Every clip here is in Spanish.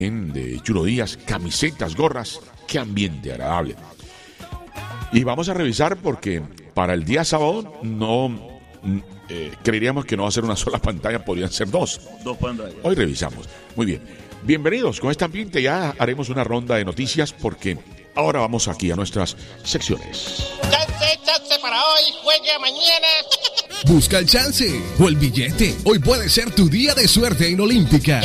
de Chulo Díaz, camisetas, gorras, qué ambiente agradable. Y vamos a revisar porque para el día sábado creeríamos que no va a ser una sola pantalla, podrían ser dos. Dos pantallas. Hoy revisamos. Muy bien. Bienvenidos. Con este ambiente ya haremos una ronda de noticias porque ahora vamos aquí a nuestras secciones. Chance para hoy, juegue mañana. Busca el chance o el billete. Hoy puede ser tu día de suerte en Olímpica.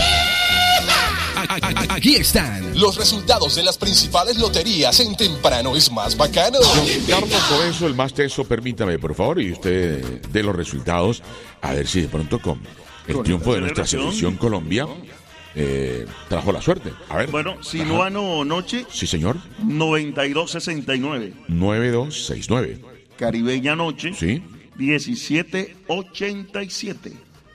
Aquí están los resultados de las principales loterías en Temprano es Más Bacano. Carlos Coenzo, el más teso, permítame, por favor, y usted dé los resultados, a ver si de pronto con el triunfo de nuestra selección Colombia trajo la suerte. A ver. Bueno, Sinuano Noche. Sí, señor. 9269. 9269. Caribeña Noche. Sí. 1787.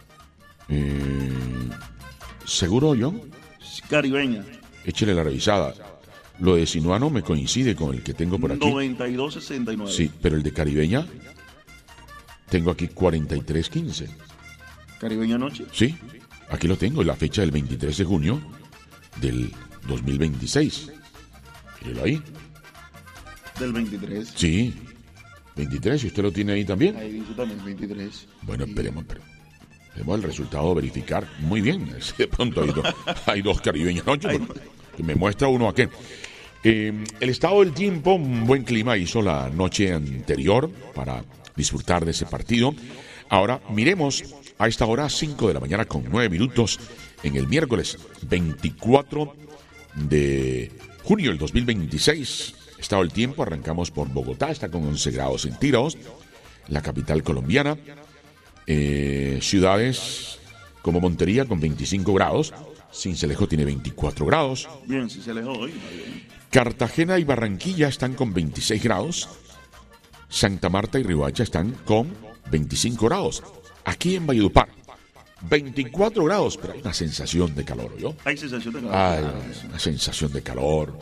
¿Seguro, John? Caribeña. Échele la revisada. Lo de Sinuano me coincide con el que tengo por aquí. 9269. Sí, pero el de Caribeña tengo aquí 4315. Caribeña Noche. Sí, aquí lo tengo, la fecha del 23 de junio del 2026. Mírelo ahí. Del 23. Sí, 23, ¿y usted lo tiene ahí también? Ahí dice también 23. Bueno, esperemos el resultado, verificar. Muy bien, si de pronto hay dos Caribeñas noche, que me muestra uno aquí. El estado del tiempo, un buen clima hizo la noche anterior para disfrutar de ese partido. Ahora miremos a esta hora, 5 de la mañana con 9 minutos, en el miércoles 24 de junio del 2026. Estado del tiempo, arrancamos por Bogotá, está con 11 grados centígrados, la capital colombiana. Ciudades como Montería con 25 grados, Sincelejo tiene 24 grados. Bien, Sincelejo hoy. Bien. Cartagena y Barranquilla están con 26 grados. Santa Marta y Riohacha están con 25 grados. Aquí en Valledupar, 24 grados, pero hay una sensación de calor, ¿yo? Hay sensación de calor. Hay una sensación de calor.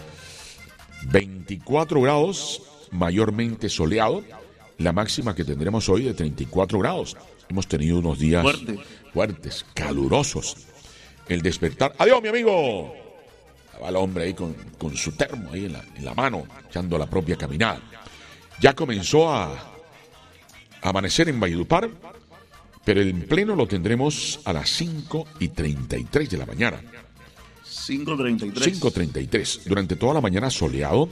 24 grados, mayormente soleado. La máxima que tendremos hoy de 34 grados. Hemos tenido unos días fuertes, calurosos. El despertar. ¡Adiós, mi amigo! Va el hombre ahí con su termo ahí en la mano, echando la propia caminada. Ya comenzó a amanecer en Valledupar, pero el pleno lo tendremos a las 5:33 de la mañana. 5:33. 5:33. Durante toda la mañana soleado.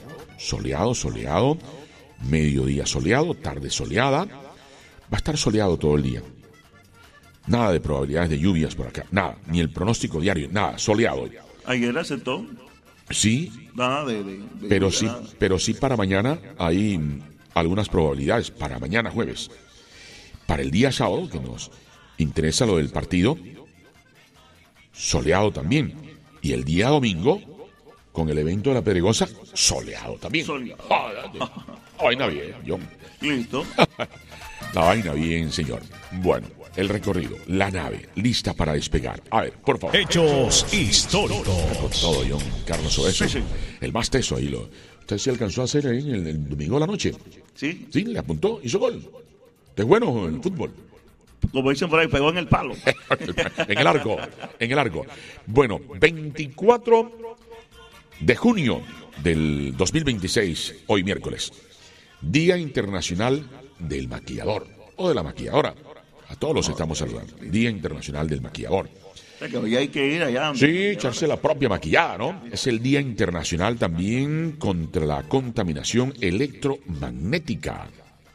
Mediodía soleado, tarde soleada. Va a estar soleado todo el día. Nada de probabilidades de lluvias por acá. Nada. Ni el pronóstico diario. Nada. Soleado. ¿Ayer aceptó? Sí. Nada pero sí para mañana hay algunas probabilidades. Para mañana jueves. Para el día sábado, que nos interesa lo del partido, soleado también. Y el día domingo, con el evento de la Pedregosa, soleado también. Soleado. La vaina bien, John. Listo. La vaina bien, señor. Bueno, el recorrido, la nave, lista para despegar. A ver, por favor. Hechos históricos. Con todo, John Carlos Oeso. Sí. El más teso ahí. ¿Usted se alcanzó a hacer ahí en el domingo de la noche? Sí. Sí, le apuntó, hizo gol. ¿Es bueno el fútbol? Como dicen por ahí, pegó en el palo. en el arco. Bueno, 24 de junio del 2026, hoy miércoles. Día Internacional del Maquillador o de la Maquilladora. A todos los estamos saludando. Día Internacional del Maquillador. Que hoy hay que ir allá. Sí, echarse la propia maquillada, ¿no? Es el Día Internacional también contra la contaminación electromagnética.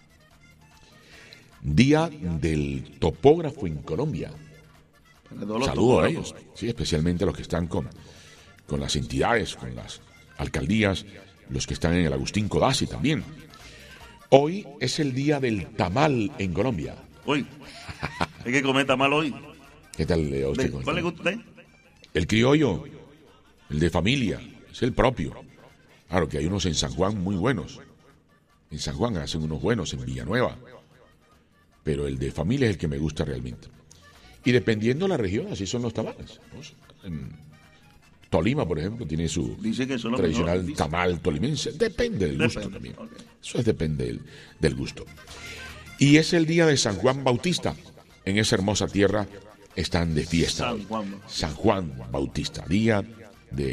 Día del Topógrafo en Colombia. Saludo a ellos. Sí, especialmente a los que están con las entidades, con las alcaldías, los que están en el Agustín Codazzi también. Hoy es el Día del Tamal en Colombia. Hoy. Hay que comer tamal hoy. ¿Qué tal usted? ¿Cuál le gusta a usted? El criollo, el de familia, es el propio. Claro que hay unos en San Juan muy buenos. En San Juan hacen unos buenos, en Villanueva. Pero el de familia es el que me gusta realmente. Y dependiendo de la región, así son los tamales, ¿no? En Tolima, por ejemplo, tiene su tradicional tamal tolimense. Depende del gusto también. Okay. Eso depende del gusto. Y es el día de San Juan Bautista. En esa hermosa tierra están de fiesta. San Juan Bautista. Día